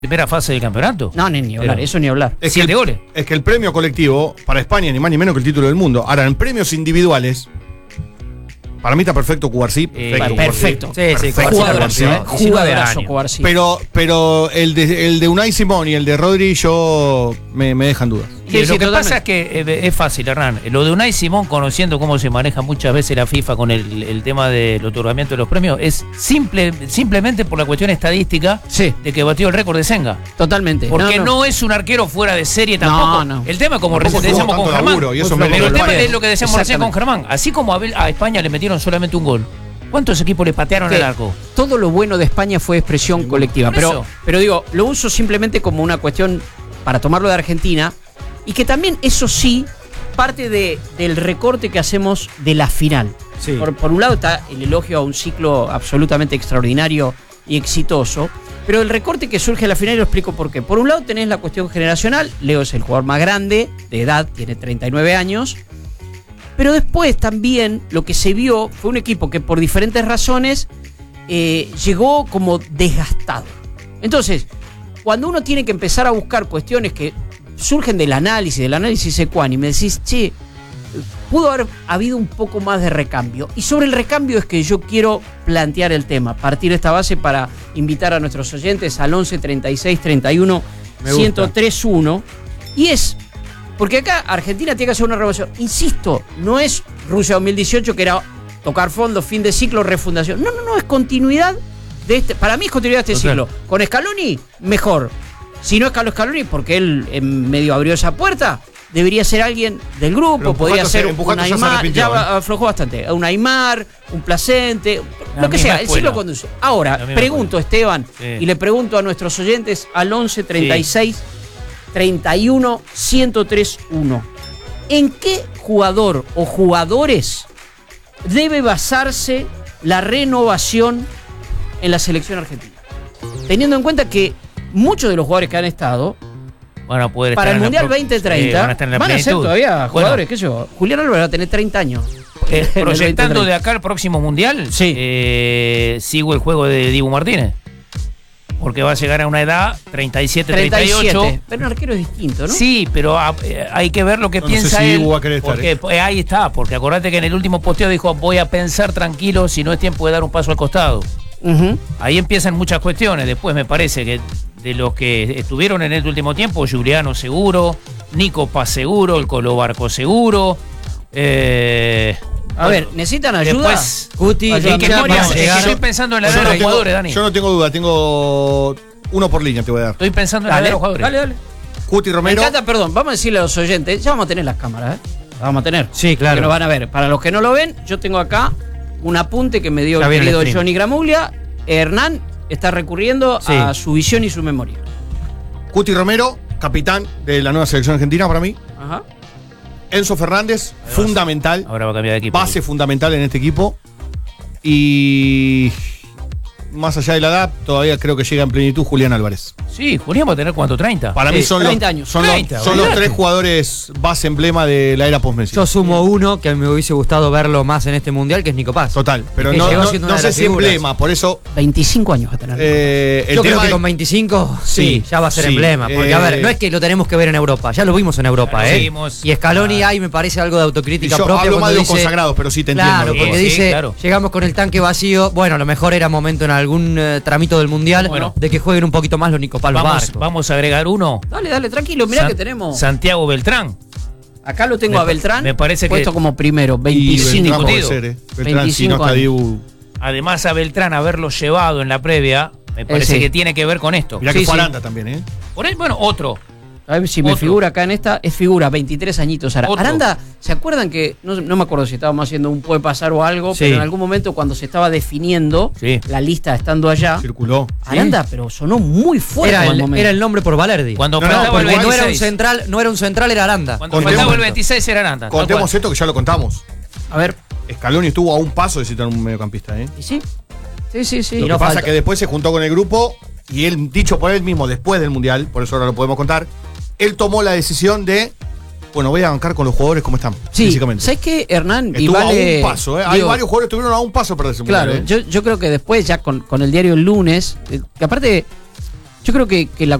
primera fase del campeonato. No, ni hablar, eso ni hablar. 7 goles. Es que el premio colectivo para España ni más ni menos que el título del mundo. Ahora, en premios individuales, para mí está perfecto Cubarsí. Perfecto. Sí, Jugadorazo Cubarsí. Pero el de Unai Simón y el de Rodri yo me dejan dudas. Sí, lo que pasa es que es fácil, Hernán. Lo de Unai Simón, conociendo cómo se maneja muchas veces la FIFA con el tema del otorgamiento de los premios, es simplemente por la cuestión estadística de que batió el récord de Senga. Totalmente. Porque no es un arquero fuera de serie tampoco. No. El tema, como recién decíamos con Germán, pero el tema es lo que decíamos recién con Germán. Así como a España le metieron solamente un gol, ¿cuántos equipos le patearon el arco? Todo lo bueno de España fue expresión colectiva. Pero digo, lo uso simplemente como una cuestión para tomarlo de Argentina. Y que también, eso sí, parte del recorte que hacemos de la final. Sí. Por un lado está el elogio a un ciclo absolutamente extraordinario y exitoso, pero el recorte que surge de la final, lo explico por qué. Por un lado tenés la cuestión generacional. Leo es el jugador más grande de edad, tiene 39 años. Pero después también lo que se vio fue un equipo que por diferentes razones llegó como desgastado. Entonces, cuando uno tiene que empezar a buscar cuestiones que surgen del análisis ecuánime, decís, che, pudo haber habido un poco más de recambio. Y sobre el recambio es que yo quiero plantear el tema, partir de esta base para invitar a nuestros oyentes al 11 36 31 103 1. Y es, porque acá Argentina tiene que hacer una renovación. Insisto, no es Rusia 2018 que era tocar fondo, fin de ciclo, refundación. No, es continuidad de este. Para mí es continuidad de este ciclo. Con Scaloni, mejor. Si no es Carlos Scaloni, porque él en medio abrió esa puerta, debería ser alguien del grupo, podría ser un Aymar, ya aflojó bastante, un Aymar, un Placente, lo que sea, el ciclo conduce. Ahora, pregunto, Esteban, y le pregunto a nuestros oyentes al 11 36 31 103 1. ¿En qué jugador o jugadores debe basarse la renovación en la selección argentina? Teniendo en cuenta que muchos de los jugadores que han estado para el Mundial 2030 van a ser todavía jugadores, qué sé yo. Julián Álvarez va a tener 30 años. Proyectando de acá al próximo Mundial, sigo el juego de Dibu Martínez. Porque va a llegar a una edad 37, 38. Pero un arquero es distinto, ¿no? Sí, pero hay que ver lo que piensa él. Porque ahí está, porque acordate que en el último posteo dijo, voy a pensar tranquilo si no es tiempo de dar un paso al costado. Ahí empiezan muchas cuestiones. Después me parece que de los que estuvieron en este último tiempo, Juliano seguro, Nico Paz seguro, el Colo Barco seguro. A ver, ¿necesitan ayuda? Después, Guti, estoy pensando en la de los jugadores, Dani. Yo no tengo duda, tengo uno por línea, te voy a dar. Estoy pensando en la de los jugadores. Dale. Guti Romero. Me encanta, perdón, vamos a decirle a los oyentes, ya vamos a tener las cámaras, las vamos a tener. Sí, claro. Que lo van a ver. Para los que no lo ven, yo tengo acá un apunte que me dio el querido Johnny Gramuglia. Hernán está recurriendo a su visión y su memoria. Guti Romero, capitán de la nueva selección argentina para mí. Ajá. Enzo Fernández, fundamental. Ahora va a cambiar de equipo. Base fundamental en este equipo. Y más allá de la edad, todavía creo que llega en plenitud Julián Álvarez. Sí, Julián va a tener ¿cuánto? 30. Para mí son 30 años. Son los tres jugadores base emblema de la era post-Messi. Yo sumo uno que me hubiese gustado verlo más en este mundial, que es Nico Paz. Total, pero no sé si emblema, por eso. 25 años va a tener. Yo creo que con 25 ya va a ser emblema. Porque, a ver, no es que lo tenemos que ver en Europa, ya lo vimos en Europa, Y Scaloni ahí me parece algo de autocrítica propia. Hablo más de los consagrados, pero sí te entiendo. Claro, porque dice, llegamos con el tanque vacío. Bueno, a lo mejor era momento en algún tramito del mundial de que jueguen un poquito más los Nico Paz. Vamos a agregar uno. Dale, tranquilo, mirá que tenemos. Santiago Beltrán. Acá lo tengo a Beltrán. Me parece puesto como primero, 25 Beltrán, si no está Dibu. Además a Beltrán haberlo llevado en la previa, me parece que tiene que ver con esto. Mirá que fue Aranda también, Por él, otro. A ver si me figura acá en esta, es figura, 23 añitos. Aranda, ¿se acuerdan que, no me acuerdo si estábamos haciendo un puede pasar o algo, pero en algún momento cuando se estaba definiendo la lista estando allá, circuló. Aranda, pero sonó muy fuerte. Era el nombre por Valerdi. Cuando faltaba el 26. No era un central, era Aranda. Cuando faltaba el 26 era Aranda. Contemos esto que ya lo contamos. A ver. Scaloni estuvo a un paso de citar un mediocampista, ¿Y sí? Sí. Lo que pasa es que después se juntó con el grupo y él, dicho por él mismo, después del Mundial, por eso ahora lo podemos contar, él tomó la decisión de, voy a bancar con los jugadores como están, físicamente. ¿Sabes qué, Hernán? Estuvo a un paso, Hay varios jugadores que estuvieron a un paso para ese Mundial. Claro, yo creo que después, ya con el diario El Lunes, que aparte, Yo creo que la